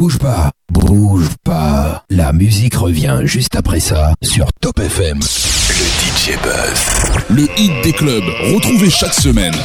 bouge pas, bouge pas. La musique revient juste après ça sur Top FM. Le DJ Buzz. Le hit des clubs, retrouvé chaque semaine.